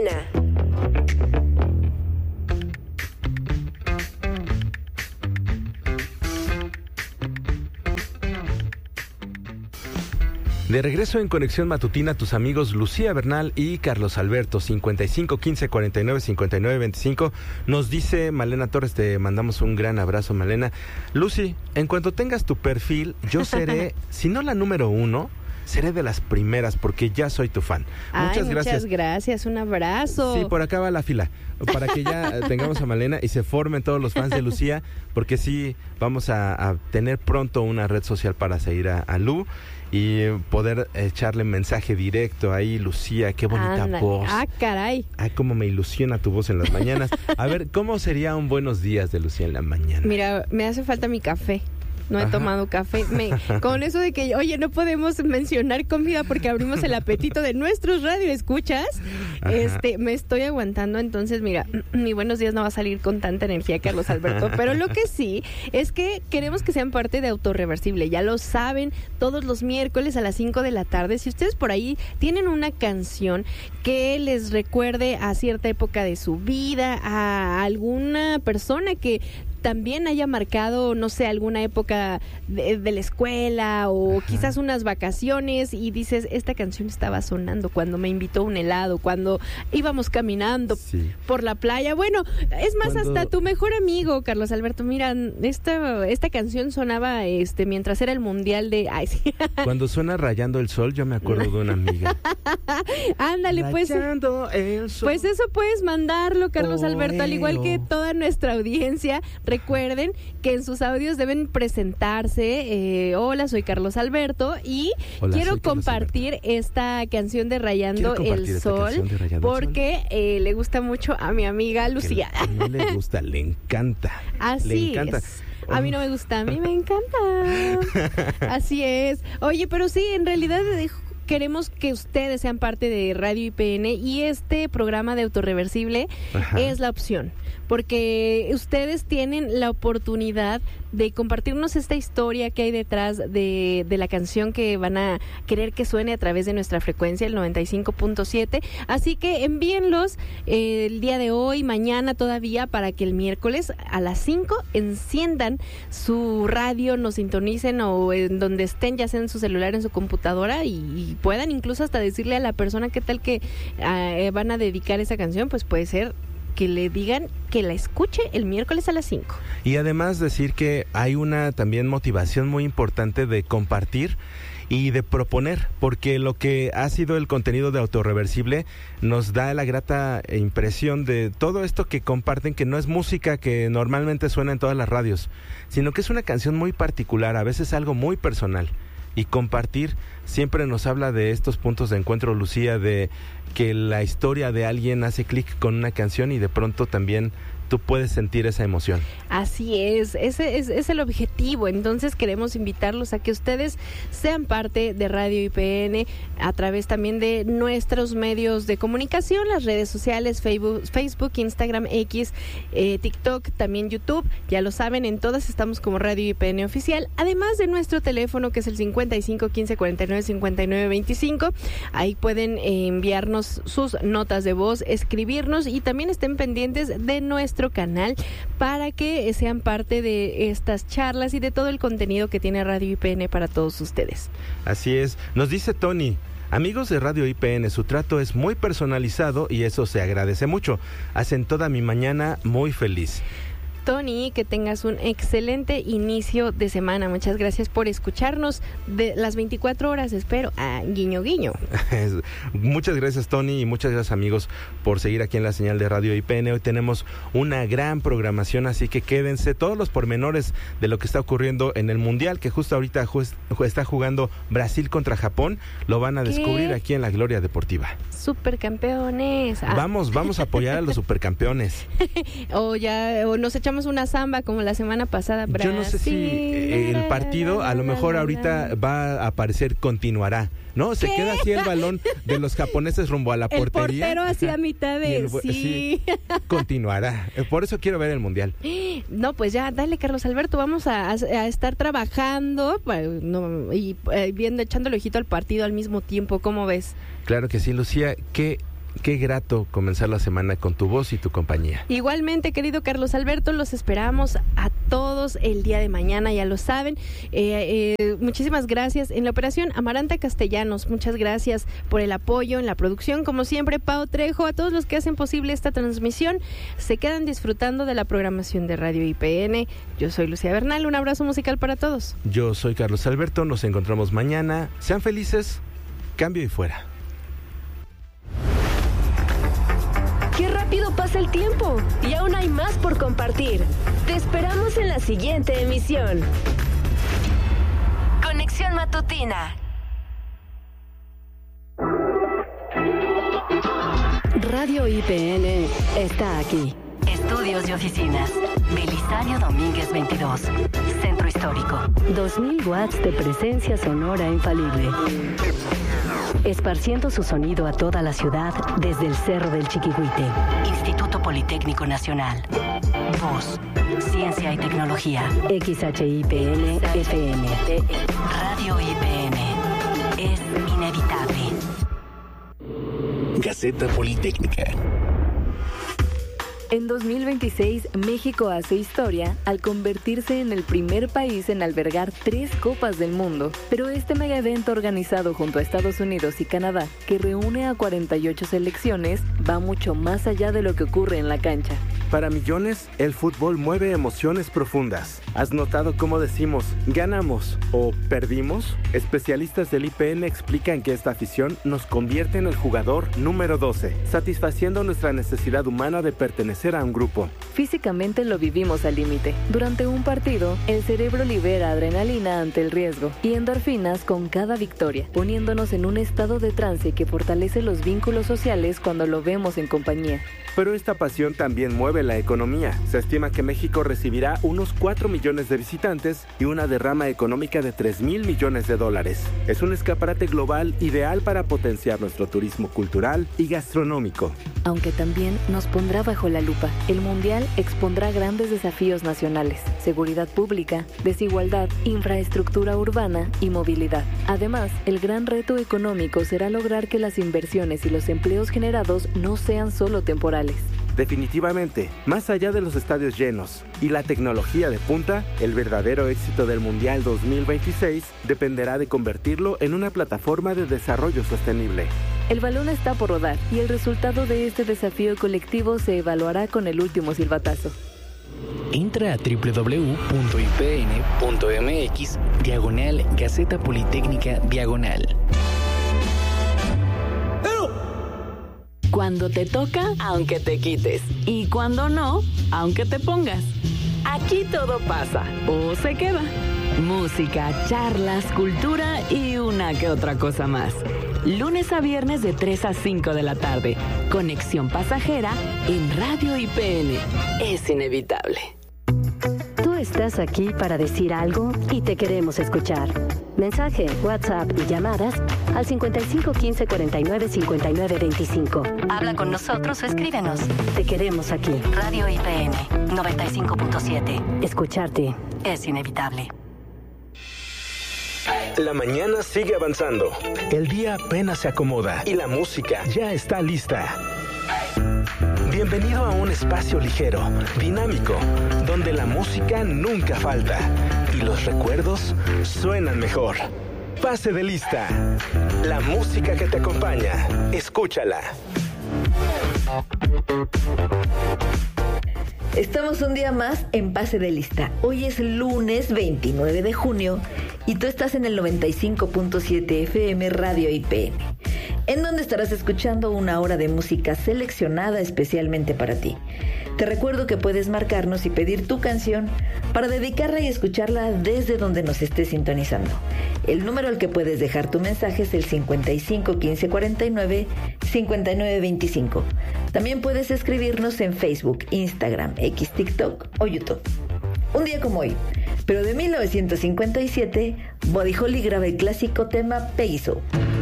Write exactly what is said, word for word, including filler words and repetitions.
matutina. De regreso en Conexión Matutina, tus amigos Lucía Bernal y Carlos Alberto, cincuenta y cinco quince cuarenta y nueve cincuenta y nueve veinticinco. Nos dice Malena Torres, te mandamos un gran abrazo, Malena. Lucy, en cuanto tengas tu perfil, yo seré, si no la número uno, seré de las primeras porque ya soy tu fan. Ay, muchas gracias. Muchas gracias, un abrazo. Sí, por acá va la fila, para que ya tengamos a Malena y se formen todos los fans de Lucía, porque sí, vamos a, a tener pronto una red social para seguir a, a Lu y poder echarle mensaje directo ahí. Lucía, qué bonita Anda. voz. Ah, caray. Ay, cómo me ilusiona tu voz en las mañanas. A ver, ¿cómo sería un buenos días de Lucía en la mañana? Mira, me hace falta mi café. No he Ajá. tomado café. Me, con eso de que, oye, no podemos mencionar comida porque abrimos el apetito de nuestros radioescuchas. Ajá. Este, me estoy aguantando. Entonces, mira, mi buenos días no va a salir con tanta energía, Carlos Alberto. Pero lo que sí es que queremos que sean parte de Autorreversible. Ya lo saben, todos los miércoles a las cinco de la tarde. Si ustedes por ahí tienen una canción que les recuerde a cierta época de su vida, a alguna persona que también haya marcado, no sé, alguna época de, de la escuela o Ajá. quizás unas vacaciones y dices, esta canción estaba sonando cuando me invitó a un helado, cuando íbamos caminando sí. por la playa. Bueno, es más, cuando... hasta tu mejor amigo, Carlos Alberto, mira, esta, esta canción sonaba este mientras era el mundial de... Ay, sí. Cuando suena Rayando el Sol, yo me acuerdo de una amiga. Ándale, pues. Rayando el sol. Pues eso puedes mandarlo, Carlos oh, Alberto, al igual que toda nuestra audiencia. Recuerden que en sus audios deben presentarse. Eh, hola, soy Carlos Alberto y Hola, quiero Carlos compartir Alberto. esta canción de Rayando el Sol de Rayando porque el Sol. Eh, le gusta mucho a mi amiga Lucía. Que no le gusta, le encanta. Así le encanta. es. A mí no me gusta, a mí me encanta. Así es. Oye, pero sí, en realidad queremos que ustedes sean parte de Radio I P N y este programa de Autorreversible Ajá. es la opción, porque ustedes tienen la oportunidad de compartirnos esta historia que hay detrás de, de la canción que van a querer que suene a través de nuestra frecuencia, el noventa y cinco punto siete. Así que envíenlos eh, el día de hoy, mañana todavía, para que el miércoles a las cinco enciendan su radio, nos sintonicen o en donde estén, ya sea en su celular, en su computadora, y, y puedan incluso hasta decirle a la persona qué tal que eh, van a dedicar esa canción. Pues puede ser que le digan que la escuche el miércoles a las cinco. Y además decir que hay una también motivación muy importante de compartir y de proponer, porque lo que ha sido el contenido de Autorreversible nos da la grata impresión de todo esto que comparten, que no es música que normalmente suena en todas las radios, sino que es una canción muy particular, a veces algo muy personal. Y compartir siempre nos habla de estos puntos de encuentro, Lucía, de que la historia de alguien hace clic con una canción y de pronto también tú puedes sentir esa emoción. Así es, ese es, es el objetivo. Entonces queremos invitarlos a que ustedes sean parte de Radio I P N a través también de nuestros medios de comunicación, las redes sociales, Facebook, Facebook Instagram, X, eh, TikTok, también YouTube. Ya lo saben, en todas estamos como Radio I P N Oficial, además de nuestro teléfono que es el cincuenta y cinco quince cuarenta y nueve cincuenta y nueve veinticinco. Ahí pueden eh, enviarnos sus notas de voz, escribirnos y también estén pendientes de nuestro canal para que sean parte de estas charlas y de todo el contenido que tiene Radio I P N para todos ustedes. Así es. Nos dice Tony: amigos de Radio I P N, su trato es muy personalizado y eso se agradece mucho. Hacen toda mi mañana muy feliz. Tony, que tengas un excelente inicio de semana. Muchas gracias por escucharnos de las veinticuatro horas, espero. Ah, guiño, guiño. Muchas gracias, Tony, y muchas gracias, amigos, por seguir aquí en la señal de Radio I P N. Hoy tenemos una gran programación, así que quédense. Todos los pormenores de lo que está ocurriendo en el Mundial, que justo ahorita ju- está jugando Brasil contra Japón, lo van a ¿Qué? descubrir aquí en la Gloria Deportiva. Supercampeones. Ah. Vamos, vamos a apoyar a los supercampeones. O ya, o nos echamos una samba como la semana pasada. Brasil. Yo no sé si el partido a lo mejor ahorita va a aparecer continuará, ¿no? Se ¿Qué? queda así el balón de los japoneses rumbo a la el portería. El portero así a mitad de... El, sí. sí. Continuará. Por eso quiero ver el Mundial. No, pues ya, dale, Carlos Alberto. Vamos a, a, a estar trabajando no, y eh, viendo, echándole ojito al partido al mismo tiempo. ¿Cómo ves? Claro que sí, Lucía. ¿Qué qué grato comenzar la semana con tu voz y tu compañía. Igualmente, querido Carlos Alberto, los esperamos a todos el día de mañana, ya lo saben. Eh, eh, muchísimas gracias. En la operación, Amaranta Castellanos, muchas gracias por el apoyo en la producción. Como siempre, Pau Trejo, a todos los que hacen posible esta transmisión, se quedan disfrutando de la programación de Radio I P N. Yo soy Lucía Bernal, un abrazo musical para todos. Yo soy Carlos Alberto, nos encontramos mañana. Sean felices, cambio y fuera. ¡Qué rápido pasa el tiempo! Y aún hay más por compartir. Te esperamos en la siguiente emisión. Conexión Matutina. Radio I P N está aquí. Estudios y oficinas. Belisario Domínguez veintidós. Centro Histórico. dos mil watts de presencia sonora infalible. Esparciendo su sonido a toda la ciudad desde el Cerro del Chiquihuite. Instituto Politécnico Nacional. Voz, Ciencia y Tecnología. X H I P N F M. Radio I P N. Es inevitable. Gaceta Politécnica. En dos mil veintiséis, México hace historia al convertirse en el primer país en albergar tres Copas del Mundo. Pero este mega evento organizado junto a Estados Unidos y Canadá, que reúne a cuarenta y ocho selecciones, va mucho más allá de lo que ocurre en la cancha. Para millones, el fútbol mueve emociones profundas. ¿Has notado cómo decimos ganamos o perdimos? Especialistas del I P N explican que esta afición nos convierte en el jugador número doce, satisfaciendo nuestra necesidad humana de pertenecer a un grupo. Físicamente lo vivimos al límite. Durante un partido, el cerebro libera adrenalina ante el riesgo y endorfinas con cada victoria, poniéndonos en un estado de trance que fortalece los vínculos sociales cuando lo vemos en compañía. Pero esta pasión también mueve la economía. Se estima que México recibirá unos cuatro millones de visitantes y una derrama económica de tres mil millones de dólares. Es un escaparate global ideal para potenciar nuestro turismo cultural y gastronómico. Aunque también nos pondrá bajo la lupa. El Mundial expondrá grandes desafíos nacionales: seguridad pública, desigualdad, infraestructura urbana y movilidad. Además, el gran reto económico será lograr que las inversiones y los empleos generados no sean solo temporales. Definitivamente, más allá de los estadios llenos y la tecnología de punta, el verdadero éxito del Mundial dos mil veintiséis dependerá de convertirlo en una plataforma de desarrollo sostenible. El balón está por rodar y el resultado de este desafío colectivo se evaluará con el último silbatazo. Entra a doble u doble u doble u punto i p n punto m x diagonal Gaceta Politécnica diagonal. Cuando te toca, aunque te quites. Y cuando no, aunque te pongas. Aquí todo pasa o se queda. Música, charlas, cultura y una que otra cosa más. Lunes a viernes de tres a cinco de la tarde. Conexión pasajera en Radio I P N. Es inevitable. Tú estás aquí para decir algo y te queremos escuchar. Mensaje, WhatsApp y llamadas al cincuenta y cinco quince cuarenta y nueve cincuenta y nueve veinticinco. Habla con nosotros o escríbenos. Te queremos aquí. Radio I P N noventa y cinco punto siete. Escucharte es inevitable. La mañana sigue avanzando. El día apenas se acomoda y la música ya está lista. Bienvenido a un espacio ligero, dinámico, donde la música nunca falta y los recuerdos suenan mejor. Pase de lista. La música que te acompaña. Escúchala. Estamos un día más en Pase de Lista. Hoy es lunes veintinueve de junio y tú estás en el noventa y cinco punto siete F M Radio I P N, en donde estarás escuchando una hora de música seleccionada especialmente para ti. Te recuerdo que puedes marcarnos y pedir tu canción para dedicarla y escucharla desde donde nos estés sintonizando. El número al que puedes dejar tu mensaje es el cincuenta y cinco quince cuarenta y nueve cincuenta y nueve veinticinco. También puedes escribirnos en Facebook, Instagram, X, TikTok o YouTube. Un día como hoy, pero de mil novecientos cincuenta y siete, Buddy Holly graba el clásico tema Peso.